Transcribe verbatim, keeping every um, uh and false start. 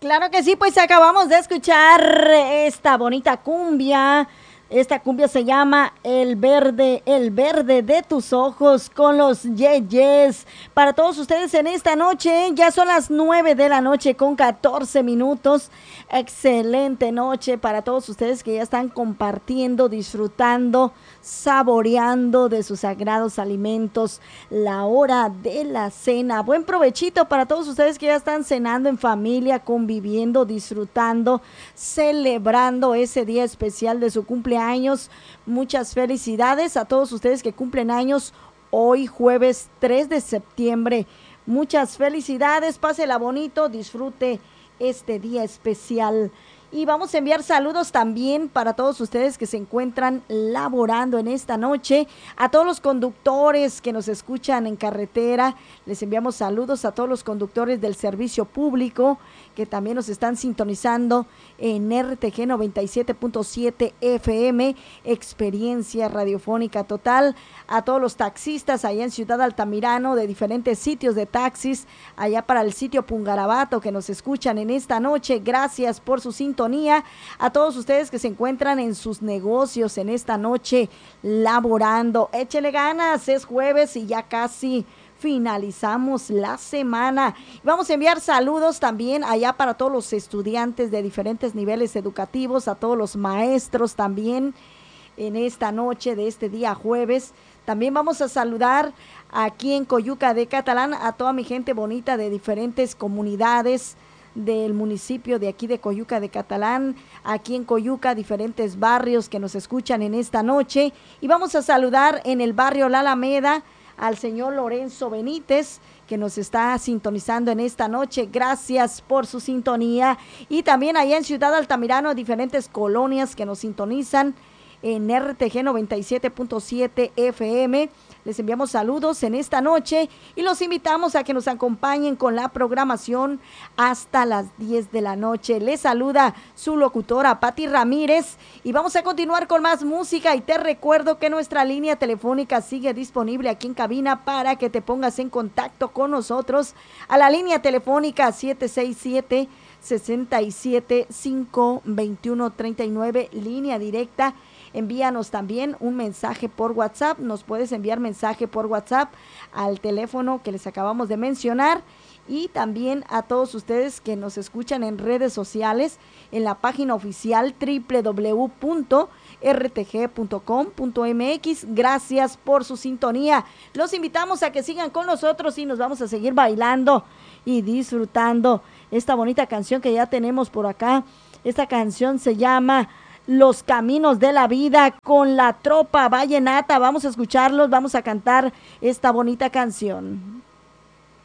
Claro que sí, pues acabamos de escuchar esta bonita cumbia. Esta cumbia se llama El Verde, el Verde de tus ojos con los Yeyes. Para todos ustedes en esta noche, ya son las nueve de la noche con catorce minutos. Excelente noche para todos ustedes que ya están compartiendo, disfrutando, saboreando de sus sagrados alimentos. La hora de la cena. Buen provechito para todos ustedes que ya están cenando en familia, conviviendo, disfrutando, celebrando ese día especial de su cumpleaños. Años, muchas felicidades a todos ustedes que cumplen años hoy jueves tres de septiembre, muchas felicidades, pásela bonito, disfrute este día especial. Y vamos a enviar saludos también para todos ustedes que se encuentran laborando en esta noche, a todos los conductores que nos escuchan en carretera, les enviamos saludos a todos los conductores del servicio público que también nos están sintonizando en R T G noventa y siete punto siete F M, experiencia radiofónica total, a todos los taxistas allá en Ciudad Altamirano, de diferentes sitios de taxis, allá para el sitio Pungarabato que nos escuchan en esta noche, gracias por su sintonía. A todos ustedes que se encuentran en sus negocios en esta noche laborando, échele ganas, es jueves y ya casi finalizamos la semana. Vamos a enviar saludos también allá para todos los estudiantes de diferentes niveles educativos, a todos los maestros también en esta noche de este día jueves. También vamos a saludar aquí en Coyuca de Catalán a toda mi gente bonita de diferentes comunidades del municipio de aquí de Coyuca de Catalán, aquí en Coyuca, diferentes barrios que nos escuchan en esta noche. Y vamos a saludar en el barrio La Alameda al señor Lorenzo Benítez, que nos está sintonizando en esta noche. Gracias por su sintonía. Y también allá en Ciudad Altamirano, diferentes colonias que nos sintonizan en R T G noventa y siete punto siete F M. Les enviamos saludos en esta noche y los invitamos a que nos acompañen con la programación hasta las diez de la noche. Les saluda su locutora Pati Ramírez y vamos a continuar con más música. Y te recuerdo que nuestra línea telefónica sigue disponible aquí en cabina para que te pongas en contacto con nosotros a la línea telefónica siete seis siete, seis siete cinco, dos uno tres nueve, línea directa. Envíanos también un mensaje por WhatsApp, nos puedes enviar mensaje por WhatsApp al teléfono que les acabamos de mencionar, y también a todos ustedes que nos escuchan en redes sociales, en la página oficial doble u doble u doble u punto r t g punto com punto m x. Gracias por su sintonía. Los invitamos a que sigan con nosotros y nos vamos a seguir bailando y disfrutando esta bonita canción que ya tenemos por acá. Esta canción se llama Los Caminos de la Vida con la Tropa Vallenata. Vamos a escucharlos, vamos a cantar esta bonita canción.